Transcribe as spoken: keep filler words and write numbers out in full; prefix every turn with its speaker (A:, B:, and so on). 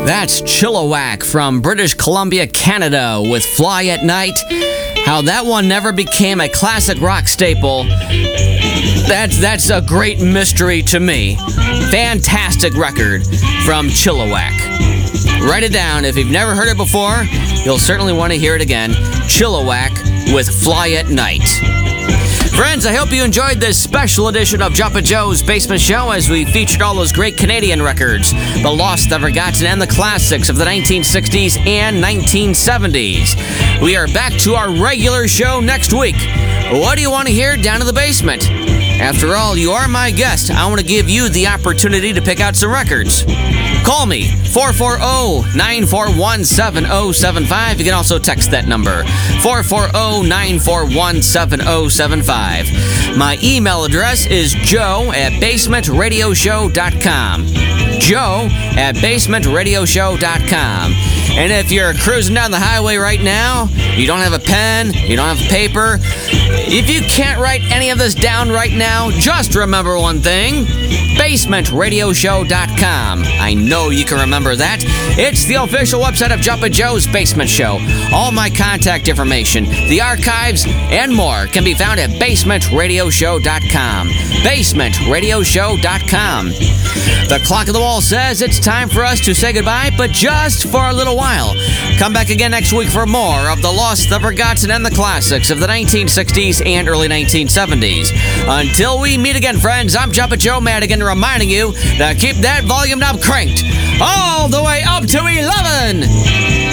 A: That's Chilliwack from British Columbia, Canada, with Fly at Night. How that one never became a classic rock staple, that's, that's a great mystery to me. Fantastic record from Chilliwack. Write it down. If you've never heard it before, you'll certainly want to hear it again. Chilliwack with Fly at Night. Friends, I hope you enjoyed this special edition of Jumpin' Joe's Basement Show as we featured all those great Canadian records, the lost, the forgotten, and the classics of the nineteen sixties and nineteen seventies. We are back to our regular show next week. What do you want to hear down in the basement? After all, you are my guest. I want to give you the opportunity to pick out some records. Call me, four four zero, nine four one, seven zero seven five. You can also text that number, four four zero, nine four one, seven zero seven five. My email address is joe at basement radio show dot com. Joe at basement radio show dot com. And if you're cruising down the highway right now, you don't have a pen, you don't have paper, if you can't write any of this down right now, just remember one thing, basement radio show dot com. I know you can remember that. It's the official website of Jumpin' Joe's Basement Show. All my contact information, the archives, and more can be found at basement radio show dot com. basement radio show dot com. The clock on the wall says it's time for us to say goodbye, but just for a little while. Come back again next week for more of the lost, the forgotten, and the classics of the nineteen sixties and early nineteen seventies. Until we meet again, friends, I'm Jumpin' Joe Madigan reminding you to keep that volume knob cranked all the way up to eleven.